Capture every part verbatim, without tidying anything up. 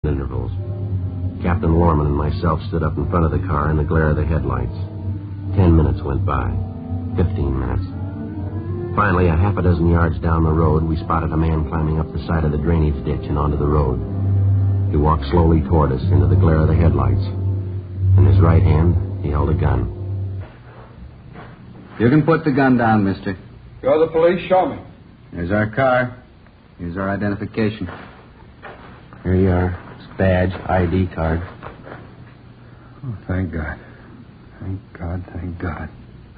intervals. Captain Lorman and myself stood up in front of the car in the glare of the headlights. Ten minutes went by. Fifteen minutes. Finally, a half a dozen yards down the road, we spotted a man climbing up the side of the drainage ditch and onto the road. He walked slowly toward us into the glare of the headlights. In his right hand, he held a gun. You can put the gun down, mister. You're the police? Show me. Here's our car. Here's our identification. Here you are. It's badge, I D card. Oh, thank God. Thank God, thank God.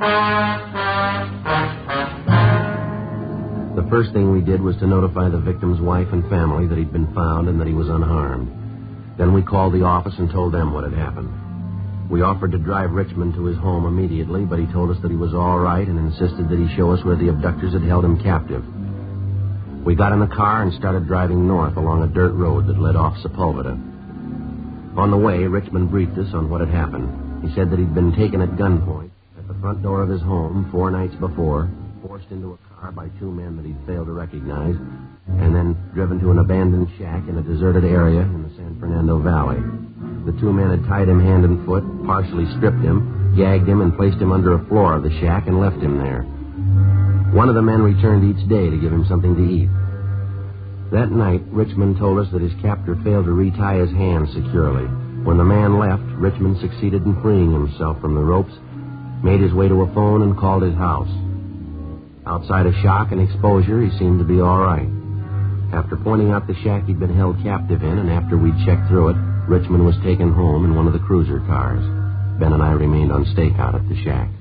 The first thing we did was to notify the victim's wife and family that he'd been found and that he was unharmed. Then we called the office and told them what had happened. We offered to drive Richmond to his home immediately, but he told us that he was all right and insisted that he show us where the abductors had held him captive. We got in the car and started driving north along a dirt road that led off Sepulveda. On the way, Richmond briefed us on what had happened. He said that he'd been taken at gunpoint at the front door of his home four nights before, forced into a car by two men that he'd failed to recognize, and then driven to an abandoned shack in a deserted area in the San Fernando Valley. The two men had tied him hand and foot, partially stripped him, gagged him, and placed him under a floor of the shack and left him there. One of the men returned each day to give him something to eat. That night, Richmond told us that his captor failed to retie his hands securely. When the man left, Richmond succeeded in freeing himself from the ropes, made his way to a phone, and called his house. Outside of shock and exposure, he seemed to be all right. After pointing out the shack he'd been held captive in, and after we'd checked through it, Richmond was taken home in one of the cruiser cars. Ben and I remained on stakeout at the shack.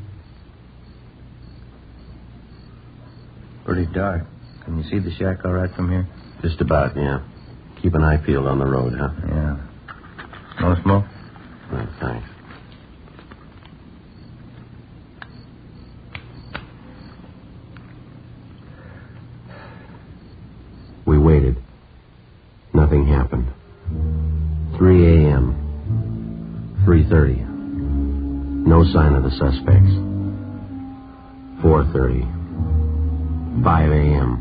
Pretty dark. Can you see the shack all right from here? Just about, yeah. Keep an eye peeled on the road, huh? Yeah. No smoke? Well, thanks. We waited. Nothing happened. three a.m. three thirty. No sign of the suspects. four thirty. five a.m.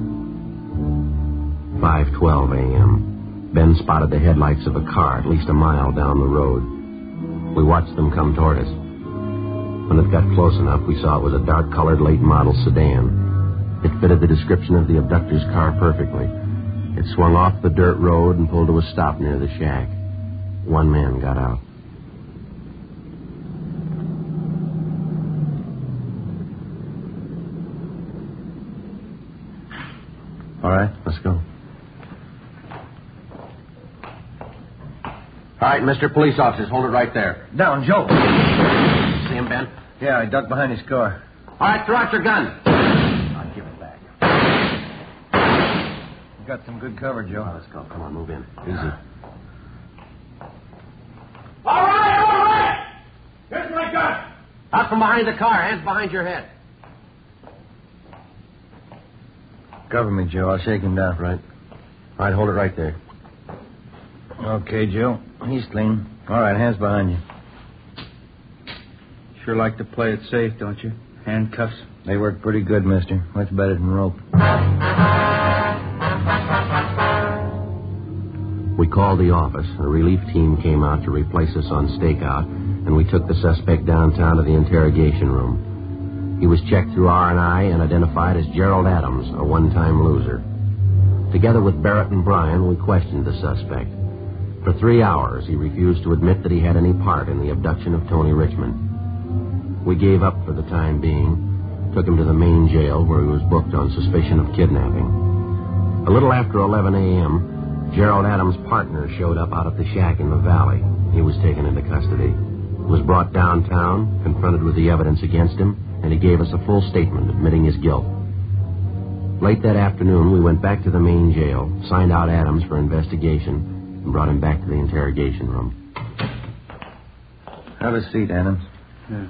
five twelve a.m. Ben spotted the headlights of a car at least a mile down the road. We watched them come toward us. When it got close enough, we saw it was a dark-colored late-model sedan. It fitted the description of the abductor's car perfectly. It swung off the dirt road and pulled to a stop near the shack. One man got out. All right, let's go. All right, Mister Police Officers, hold it right there. Down, Joe. See him, Ben? Yeah, I ducked behind his car. All right, throw out your gun. I'll give it back. You got some good cover, Joe. Oh, let's go. Come on, move in. Easy. All right, all right! Here's my gun! Out from behind the car. Hands behind your head. Cover me, Joe. I'll shake him down. Right. All right, hold it right there. Okay, Joe. He's clean. All right, hands behind you. Sure like to play it safe, don't you? Handcuffs. They work pretty good, mister. Much better than rope. We called the office. A relief team came out to replace us on stakeout, and we took the suspect downtown to the interrogation room. He was checked through R and I and identified as Gerald Adams, a one-time loser. Together with Barrett and Bryan, we questioned the suspect. For three hours, he refused to admit that he had any part in the abduction of Tony Richmond. We gave up for the time being, took him to the main jail where he was booked on suspicion of kidnapping. A little after eleven a.m., Gerald Adams' partner showed up out at the shack in the valley. He was taken into custody. He was brought downtown, confronted with the evidence against him, and he gave us a full statement admitting his guilt. Late that afternoon, we went back to the main jail, signed out Adams for investigation, and brought him back to the interrogation room. Have a seat, Adams. Yeah.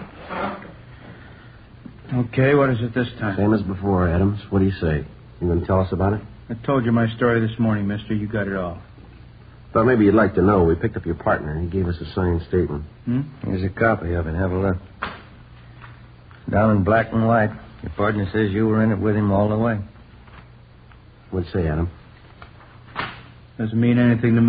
Okay, what is it this time? Same as before, Adams. What do you say? You going to tell us about it? I told you my story this morning, mister. You got it all. Thought maybe you'd like to know. We picked up your partner. He gave us a signed statement. Hmm? Here's a copy of it. Have a look. Down in black and white. Your partner says you were in it with him all the way. What'd you say, Adam? Doesn't mean anything to me.